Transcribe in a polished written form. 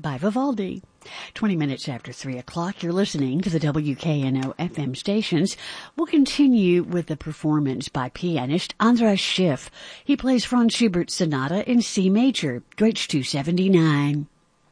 by Vivaldi. 20 minutes after 3 o'clock, you're listening to the WKNO FM stations. We'll continue with the performance by pianist Andras Schiff. He plays Franz Schubert's Sonata in C major, Deutsch 279.